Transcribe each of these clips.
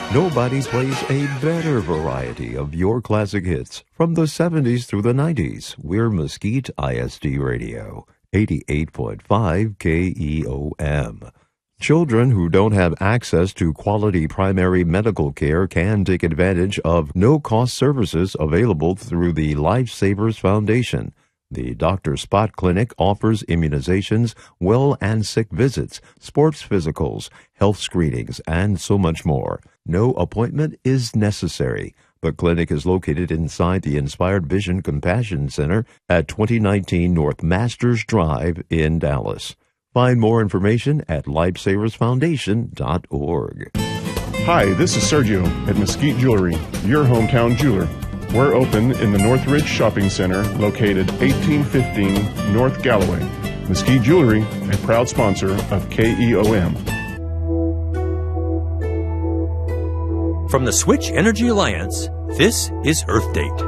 Nobody plays a better variety of your classic hits from the 70s through the 90s. We're Mesquite ISD Radio, 88.5 KEOM. Children who don't have access to quality primary medical care can take advantage of no-cost services available through the Lifesavers Foundation. The Dr. Spot Clinic offers immunizations, well and sick visits, sports physicals, health screenings, and so much more. No appointment is necessary. The clinic is located inside the Inspired Vision Compassion Center at 2019 North Masters Drive in Dallas. Find more information at lifesaversfoundation.org. Hi, this is Sergio at Mesquite Jewelry, your hometown jeweler. We're open in the Northridge Shopping Center, located 1815 North Galloway. Mesquite Jewelry, a proud sponsor of KEOM. From the Switch Energy Alliance, this is Earth Date.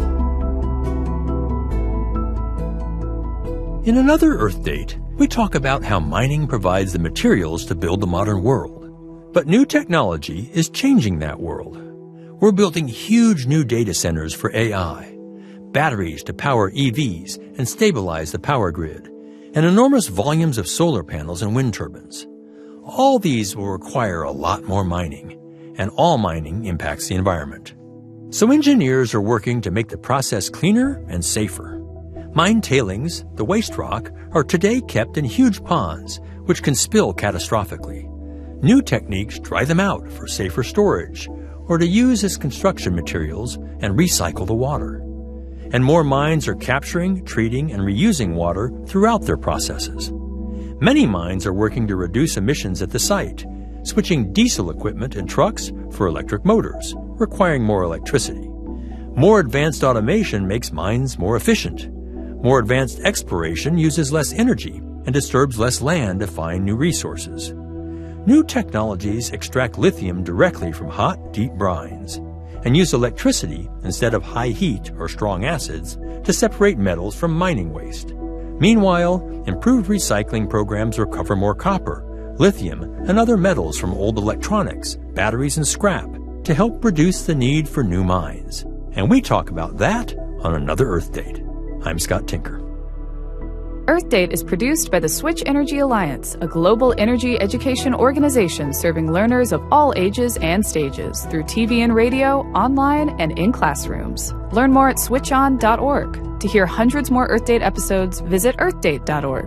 In another Earth Date, we talk about how mining provides the materials to build the modern world. But new technology is changing that world. We're building huge new data centers for AI, batteries to power EVs and stabilize the power grid, and enormous volumes of solar panels and wind turbines. All these will require a lot more mining, and all mining impacts the environment. So engineers are working to make the process cleaner and safer. Mine tailings, the waste rock, are today kept in huge ponds, which can spill catastrophically. New techniques dry them out for safer storage, or to use as construction materials and recycle the water. And more mines are capturing, treating, and reusing water throughout their processes. Many mines are working to reduce emissions at the site, switching diesel equipment and trucks for electric motors, requiring more electricity. More advanced automation makes mines more efficient. More advanced exploration uses less energy and disturbs less land to find new resources. New technologies extract lithium directly from hot, deep brines and use electricity instead of high heat or strong acids to separate metals from mining waste. Meanwhile, improved recycling programs recover more copper, lithium, and other metals from old electronics, batteries, and scrap to help reduce the need for new mines. And we talk about that on another Earth Date. I'm Scott Tinker. Earth Date is produced by the Switch Energy Alliance, a global energy education organization serving learners of all ages and stages through TV and radio, online, and in classrooms. Learn more at switchon.org. To hear hundreds more Earth Date episodes, visit earthdate.org.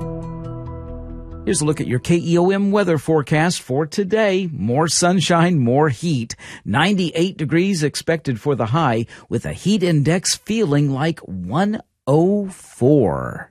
Here's a look at your KEOM weather forecast for today. More sunshine, more heat. 98 degrees expected for the high, with a heat index feeling like 104.